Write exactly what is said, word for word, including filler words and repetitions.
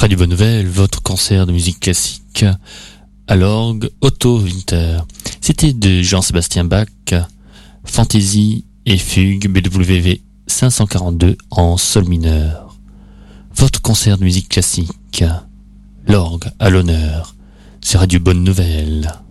Radio Bonne Nouvelle, votre concert de musique classique à l'orgue Otto Winter. C'était de Jean-Sébastien Bach, Fantaisie et Fugue B W V cinq cent quarante-deux en sol mineur. Votre concert de musique classique, l'orgue à l'honneur, c'est Radio Bonne Nouvelle.